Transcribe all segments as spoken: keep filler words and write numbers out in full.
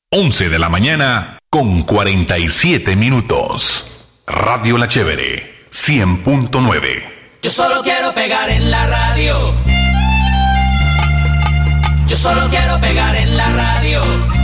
once de la mañana con cuarenta y siete minutos. Radio La Chévere, cien punto nueve. Yo solo quiero pegar en la radio. Yo solo quiero pegar en la radio.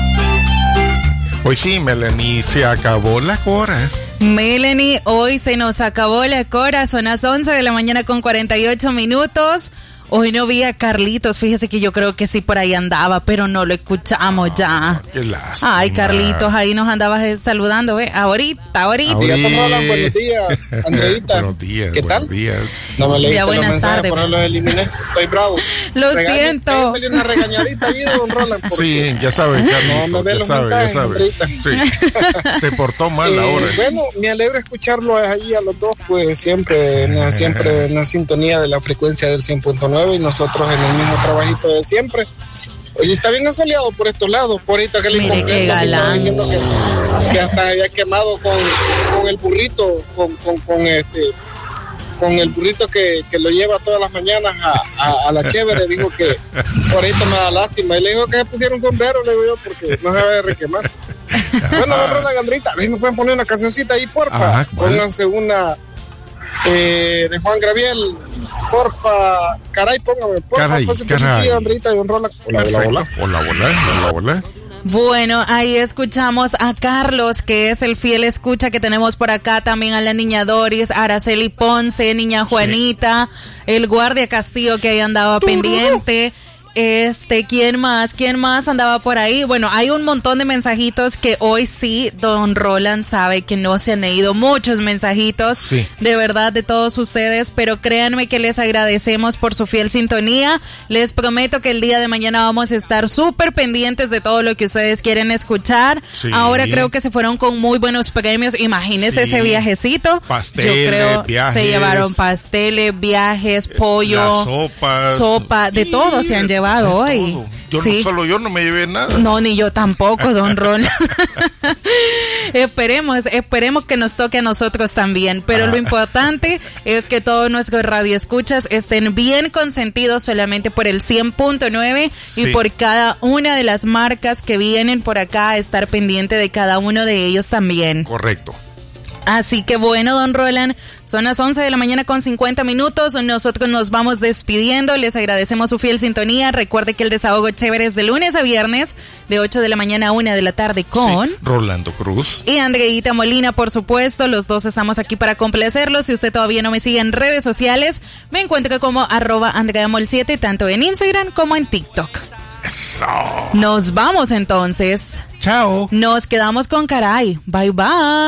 Hoy sí, Melanie, se acabó la hora. Melanie, hoy se nos acabó la hora. Son las once de la mañana con cuarenta y ocho minutos. Hoy no vi a Carlitos, fíjese que yo creo que sí por ahí andaba, pero no lo escuchamos oh, ya. Qué lástima. Ay, Carlitos, ahí nos andabas saludando, ¿eh? Ahorita, ahorita. Ahorita. Roland, buenos días, Andreita. Buenos días, ¿qué buenos tal? días. No me leíste ya, buenas los mensajes, tardes. por eso los eliminé. Estoy bravo. Lo Regañe, siento. Déjame una regañadita ahí, don Roland. Sí, ya sabe, Carlitos, no me ve ya los sabe, ya mensajes, sabe. Andreita. Sí. Se portó mal eh, ahora. Bueno, me alegra escucharlo ahí a los dos, pues siempre, en la, siempre en la sintonía de la frecuencia del cien punto nueve y nosotros en el mismo trabajito de siempre. Oye, está bien asoleado por estos lados, por ahorita que le Mire qué galán. diciendo que, que hasta había quemado con, con el burrito, con, con, con este con el burrito que, que lo lleva todas las mañanas a, a, a la Chévere. Dijo que por ahorita me da lástima y le dijo que se pusiera un sombrero, le digo yo, porque no se va a requemar. Bueno, don Roland, Andrita, a ver, me pueden poner una cancioncita ahí, porfa. Ajá, ¿cuál? Pónganse una eh, de Juan Gabriel, porfa. Caray, póngame, porfa. Caray, Pase caray. por Andrita y don Roland. Hola, hola, Perfecto. hola. Hola, hola, hola, hola. Bueno, ahí escuchamos a Carlos, que es el fiel escucha que tenemos por acá, también a la niña Doris, Araceli Ponce, niña Juanita, sí. El guardia Castillo que ahí andaba pendiente. Este, ¿quién más? ¿Quién más andaba por ahí? Bueno, hay un montón de mensajitos que hoy sí, don Roland sabe que no se han leído muchos mensajitos, sí. De verdad, de todos ustedes, pero créanme que les agradecemos por su fiel sintonía. Les prometo que el día de mañana vamos a estar súper pendientes de todo lo que ustedes quieren escuchar. Sí. Ahora creo que se fueron con muy buenos premios. Imagínense sí. Ese viajecito. Pasteles, yo creo viajes. Se llevaron pasteles, viajes, pollo, las sopas, sopa, de sí, todo se han llevado. Hoy. Yo sí. no, solo yo no me llevé nada. No, ni yo tampoco, don Ron. esperemos, esperemos que nos toque a nosotros también. Pero ah. Lo importante es que todos nuestros radioescuchas estén bien consentidos solamente por el cien punto nueve sí. Y por cada una de las marcas que vienen por acá, estar pendiente de cada uno de ellos también. Correcto. Así que bueno, don Roland, son las once de la mañana con cincuenta minutos. Nosotros nos vamos despidiendo. Les agradecemos su fiel sintonía. Recuerde que el desahogo chévere es de lunes a viernes, de ocho de la mañana a una de la tarde con sí, Rolando Cruz y Andreita Molina, por supuesto. Los dos estamos aquí para complacerlos. Si usted todavía no me sigue en redes sociales, me encuentro como arroba Andreamol siete, tanto en Instagram como en TikTok. Eso. Nos vamos entonces. Chao. Nos quedamos con Caray. Bye bye.